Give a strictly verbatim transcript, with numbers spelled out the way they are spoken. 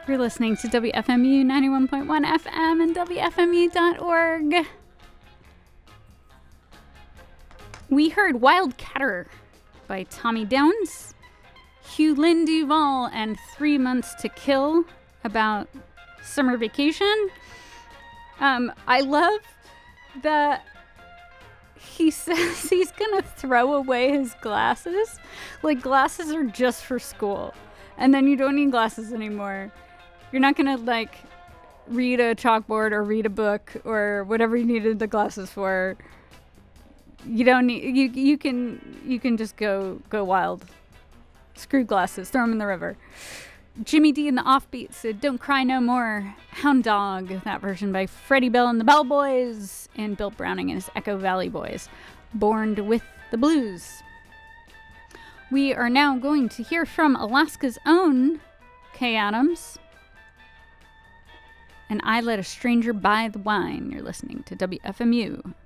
You're listening to W F M U ninety-one point one F M and W F M U dot org. We heard Wildcatter by Tommy Downs, Hugh Lynn Duval, and Three Months to Kill about summer vacation. Um, I love that he says he's gonna throw away his glasses. Like, glasses are just for school. And then you don't need glasses anymore. You're not gonna, like, read a chalkboard or read a book or whatever you needed the glasses for. You don't need, you you can you can just go go wild. Screw glasses, throw them in the river. Jimmy D and the Offbeats said, Don't Cry No More. Hound Dog, that version by Freddie Bell and the Bell Boys, and Bill Browning and his Echo Valley Boys. Born with the Blues. We are now going to hear from Alaska's own Kay Adams. And I Let a Stranger Buy the Wine. You're listening to W F M U.